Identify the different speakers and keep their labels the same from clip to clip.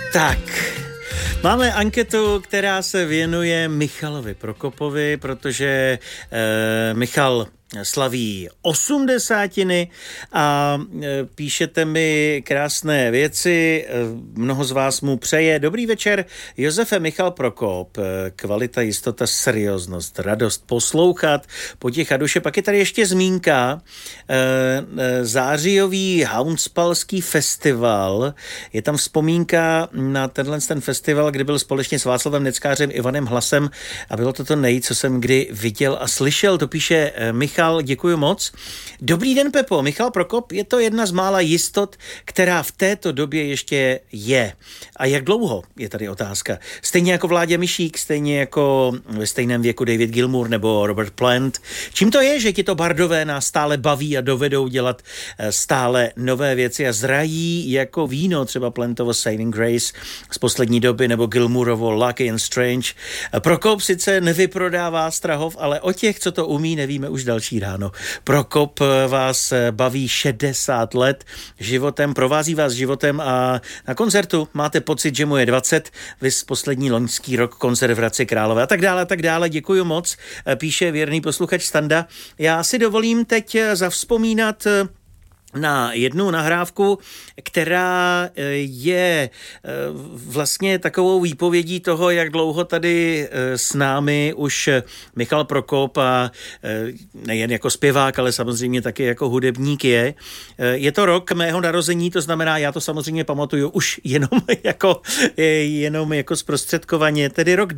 Speaker 1: Tak, máme anketu, která se věnuje Michalovi Prokopovi, protože Michal slaví 80 a píšete mi krásné věci, mnoho z vás mu přeje. Dobrý večer, Josefe, Michal Prokop, kvalita, jistota, serióznost, radost poslouchat, potěcha duše. Pak je tady ještě zmínka, zářijový Hounspalský festival, je tam vzpomínka na ten festival, kdy byl společně s Václavem Neckářem, Ivanem Hlasem a bylo to nej, co jsem kdy viděl a slyšel, to píše Michal, děkuji moc. Dobrý den, Pepo. Michal Prokop je to jedna z mála jistot, která v této době ještě je. A jak dlouho, je tady otázka. Stejně jako Vláďa Mišík, stejně jako ve stejném věku David Gilmour nebo Robert Plant. Čím to je, že ti to bardové nás stále baví a dovedou dělat stále nové věci a zrají jako víno, třeba Plantovo Saving Grace z poslední doby nebo Gilmourovo Lucky and Strange. Prokop sice nevyprodává Strahov, ale o těch, co to umí, nevíme už další ráno. Prokop vás baví 60 let životem, provází vás životem a na koncertu máte pocit, že mu je 20, vys poslední loňský rok koncert v Hradci Králové a tak dále. Děkuji moc, píše věrný posluchač Standa. Já si dovolím teď zavzpomínat na jednu nahrávku, která je vlastně takovou výpovědí toho, jak dlouho tady s námi už Michal Prokop a nejen jako zpěvák, ale samozřejmě taky jako hudebník je. Je to rok mého narození, to znamená, já to samozřejmě pamatuju už jenom jako zprostředkovaně, tedy rok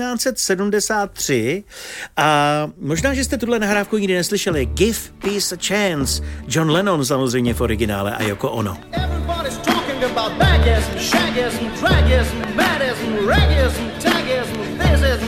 Speaker 1: 1973 a možná, že jste tuhle nahrávku nikdy neslyšeli. Give Peace a Chance, John Lennon samozřejmě v originále a Yoko Ono.
Speaker 2: Everybody's talking about bagism, shagism, tragism, madism, reggism, tagism, thisism.